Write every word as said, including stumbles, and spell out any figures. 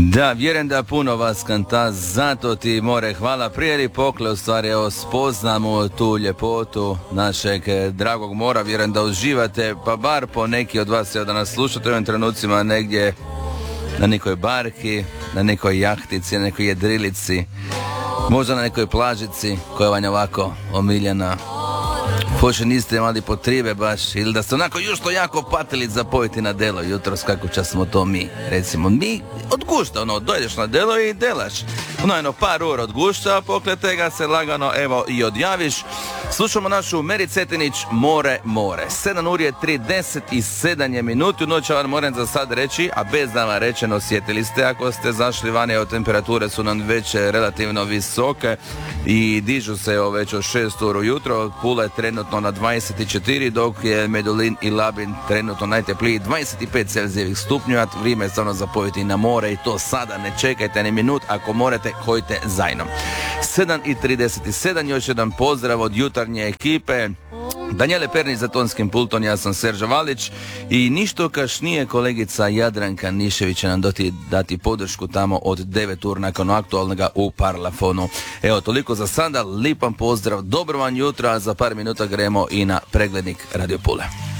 Da, vjerujem da puno vas kanta, zato ti more hvala. Prije ili pokle, u stvari, evo, spoznamo tu ljepotu našeg dragog mora. Vjerujem da uživate, pa bar po neki od vas, evo, da nas slušate u ovim trenucima negdje na nekoj barki, na nekoj jahtici, na nekoj jedrilici, možda na nekoj plažici koja vam je ovako omiljena. Pošto niste imali potrebe baš, ili da ste onako jušto jako patili za pojeti na delo jutros, kako čas smo to mi, recimo mi od gušta, ono, dojdeš na delo i delaš, ono, jedno par ura od gušta, a poklete ga se lagano, evo, i odjaviš. Slušamo našu Meri Cetinić, More, more. sedam uri je trideset sedam je minuti, u noć vam moram za sad reći, a bez da vam rečeno, osjetili ste, ako ste zašli vani, evo, temperature su nam već relativno visoke i dižu se, evo, već od šest ura ujutro. Pula je trenutno na dvadeset četiri, dok je Medulin i Labin trenutno najtepliji dvadeset pet celzijevih stupnjeva. Vrijeme je stvarno za povjeti na more i to sada, ne čekajte ni minut, ako morate, hojte zajnom. sedam i trideset sedam, još jedan pozdrav od jutarnje ekipe. Danijele Pernić za tonskim pultom, ja sam Serža Valić i ništo kašnije kolegica Jadranka Nišević će nam doti, dati podršku tamo od devet ur nakon aktualnoga u Parlafonu. Evo, toliko za sada, lipan pozdrav, dobro vam jutro, a za par minuta gremo i na preglednik Radio Pule.